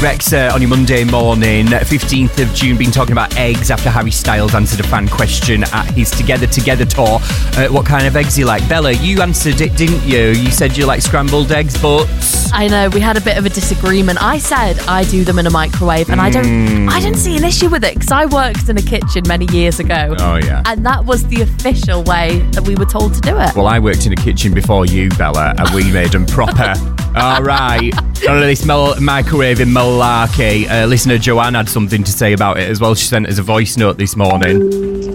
Rex on your Monday morning, 15th of June, been talking about eggs after Harry Styles answered a fan question at his Together tour. What kind of eggs you like? Bella, you answered it, didn't you? You said you like scrambled eggs, but... I know, we had a bit of a disagreement. I said I do them in a microwave, and I didn't see an issue with it because I worked in a kitchen many years ago. Oh, yeah. And that was the official way that we were told to do it. Well, I worked in a kitchen before you, Bella, and we made them proper. All right. This microwaving malarkey. Listener Joanne had something to say about it as well. She sent us a voice note this morning.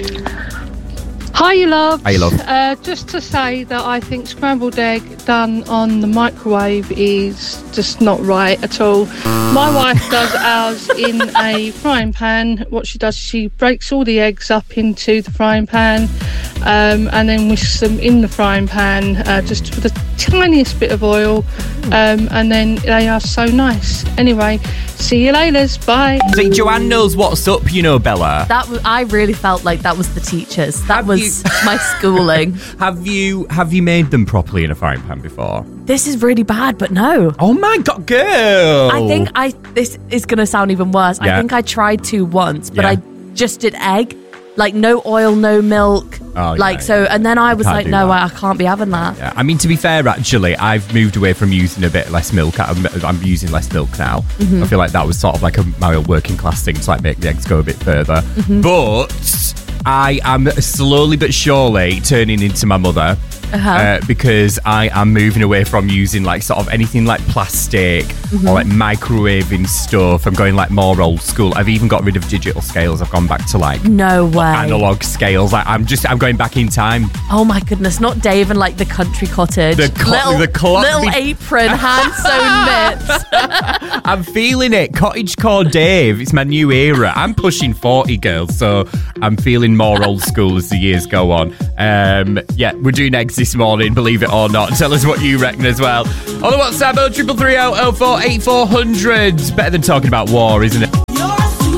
Hi, you love. Hi, you love. Just to say that I think scrambled egg done on the microwave is just not right at all. My wife does ours in a frying pan. What she does, she breaks all the eggs up into the frying pan and then whisks them in the frying pan just with the tiniest bit of oil, and then they are so nice. Anyway, see you later. Bye. See, Joanne knows what's up, you know, Bella. I really felt like that was the teachers. That was my schooling. Have you made them properly in a frying pan before? This is really bad, but no. Oh my God, girl! I think this is going to sound even worse. Yeah. I think I tried to once, but Yeah. I just did egg. Like, no oil, no milk. Oh, like, yeah, so, yeah. and then I was Can't like, do no, that. I can't be having that. Yeah. I mean, to be fair, actually, I've moved away from using a bit less milk. I'm using less milk now. I feel like that was sort of like my working class thing to like make the eggs go a bit further. But I am slowly but surely turning into my mother. Because I am moving away from using like sort of anything like plastic or like microwaving stuff. I'm going like more old school. I've even got rid of digital scales. I've gone back to like No way. analog scales. I'm going back in time. Oh my goodness, not Dave and like the country cottage. The clock- little apron, hand sewn mitts. I'm feeling it. Cottagecore Dave. It's my new era. I'm pushing 40, girls, so I'm feeling more old school as the years go on. Yeah, we're doing eggs this morning, believe it or not. Tell us what you reckon as well. On the WhatsApp, 0330 048 400. Better than talking about war, isn't it?